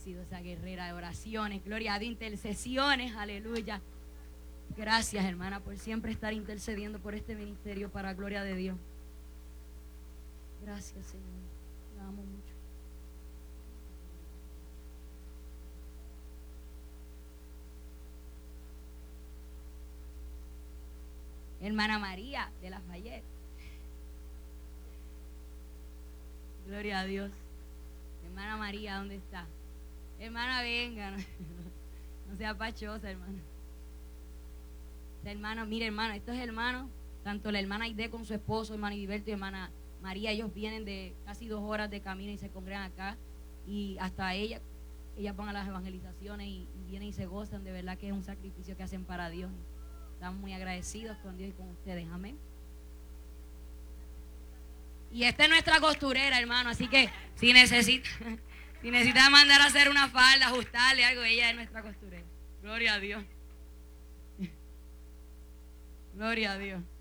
sido esa guerrera de oraciones, gloria a Dios, intercesiones, aleluya. Gracias, hermana, por siempre estar intercediendo por este ministerio para la gloria de Dios. Gracias, Señor. La amo mucho. Hermana María de Lafayette. Gloria a Dios. Hermana María, ¿dónde está? Hermana, venga. No sea pachosa, hermana. Hermano, mire, hermano, estos hermanos, tanto la hermana Aide con su esposo, hermano Heriberto y hermana María, ellos vienen de casi 2 horas de camino y se congregan acá. Y hasta ellas van a las evangelizaciones y vienen y se gozan. De verdad que es un sacrificio que hacen para Dios. Estamos muy agradecidos con Dios y con ustedes. Amén. Y esta es nuestra costurera, hermano. Así que si necesita mandar a hacer una falda, ajustarle algo, ella es nuestra costurera. Gloria a Dios. Gloria a Dios.